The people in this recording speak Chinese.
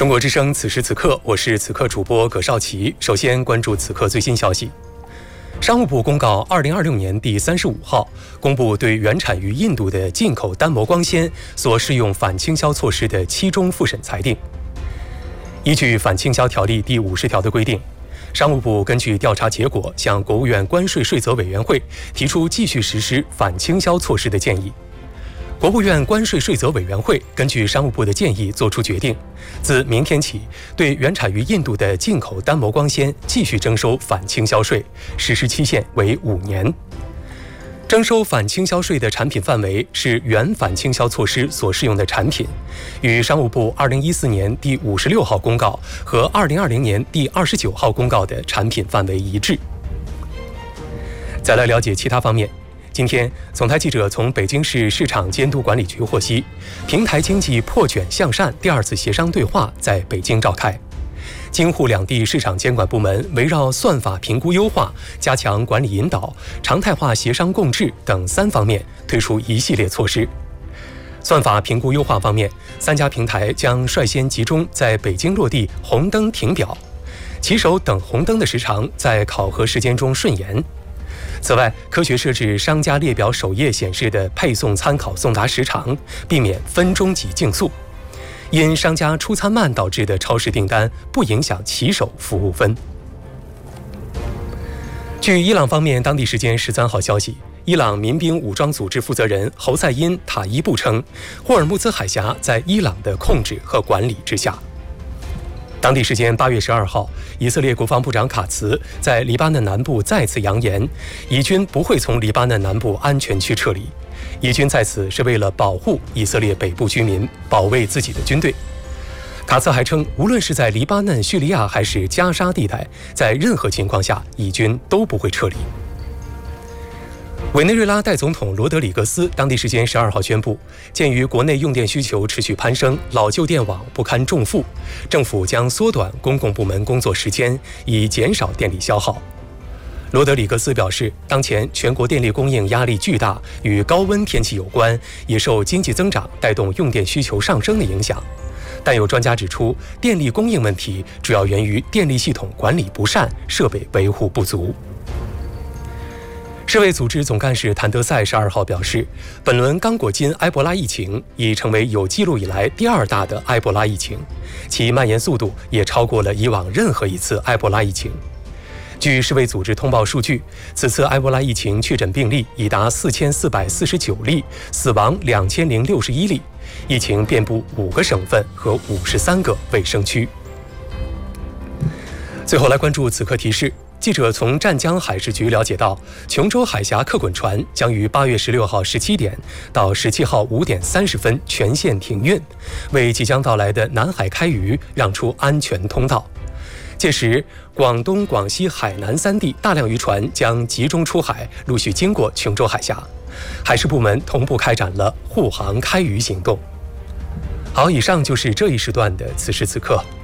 中国之声，此时此刻，我是此刻主播葛少奇。首先关注此刻最新消息。商务部公告2026年第35号公布对原产于印度的进口单模光纤所适用反倾销措施的期中复审裁定。依据反倾销条例第50条的规定，商务部根据调查结果向国务院关税税则委员会提出继续实施反倾销措施的建议。国务院关税税则委员会根据商务部的建议作出决定，自明天起对原产于印度的进口单模光纤继续征收反倾销税，实施期限为5年。征收反倾销税的产品范围是原反倾销措施所适用的产品，与商务部2014年第56号公告和2020年第29号公告的产品范围一致。再来了解其他方面。今天，总台记者从北京市市场监督管理局获悉，平台经济破卷向善第2次协商对话在北京召开。京沪两地市场监管部门围绕算法评估优化、加强管理引导、常态化协商共治等3方面推出一系列措施。算法评估优化方面，3家平台将率先集中在北京落地红灯停表，骑手等红灯的时长在考核时间中顺延。此外，科学设置商家列表首页显示的配送参考送达时长，避免分钟级竞速。因商家出餐慢导致的超时订单不影响骑手服务分。据伊朗方面当地时间13号消息，伊朗民兵武装组织负责人侯赛因·塔伊布称，霍尔木兹海峡在伊朗的控制和管理之下。当地时间8月12号，以色列国防部长卡茨在黎巴嫩南部再次扬言，以军不会从黎巴嫩南部安全区撤离，以军在此是为了保护以色列北部居民，保卫自己的军队。卡茨还称，无论是在黎巴嫩、叙利亚还是加沙地带，在任何情况下，以军都不会撤离。委内瑞拉代总统罗德里格斯当地时间12号宣布，鉴于国内用电需求持续攀升，老旧电网不堪重负，政府将缩短公共部门工作时间，以减少电力消耗。罗德里格斯表示，当前全国电力供应压力巨大，与高温天气有关，也受经济增长带动用电需求上升的影响。但有专家指出，电力供应问题主要源于电力系统管理不善，设备维护不足。世卫组织总干事谭德赛12号表示，本轮刚果金埃博拉疫情已成为有记录以来第2大的埃博拉疫情，其蔓延速度也超过了以往任何一次埃博拉疫情。据世卫组织通报数据，此次埃博拉疫情确诊病例已达4449例，死亡2061例，疫情遍布5个省份和53个卫生区。最后来关注此刻提示。记者从湛江海事局了解到，琼州海峡客滚船将于8月16号17点到17号5点30分全线停运，为即将到来的南海开渔让出安全通道。届时，广东、广西、海南3地大量渔船将集中出海，陆续经过琼州海峡。海事部门同步开展了护航开渔行动。好，以上就是这一时段的此时此刻。